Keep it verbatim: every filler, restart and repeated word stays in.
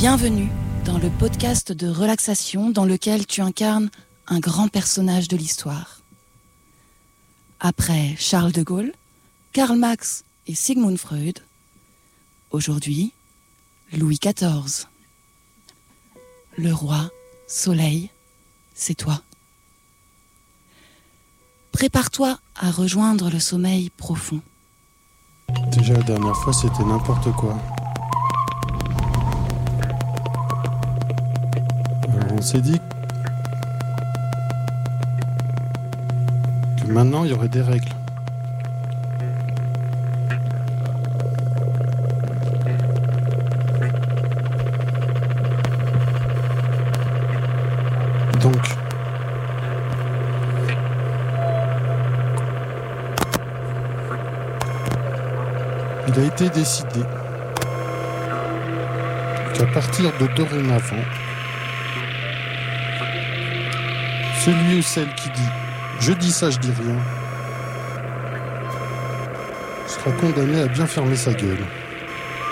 Bienvenue dans le podcast de relaxation dans lequel tu incarnes un grand personnage de l'histoire. Après Charles de Gaulle, Karl Marx et Sigmund Freud, aujourd'hui, Louis quatorze. Le roi, soleil, c'est toi. Prépare-toi à rejoindre le sommeil profond. Déjà la dernière fois, c'était n'importe quoi. Alors on s'est dit que maintenant, il y aurait des règles. Donc, il a été décidé qu'à partir de dorénavant, celui ou celle qui dit « je dis ça, je dis rien » sera condamné à bien fermer sa gueule.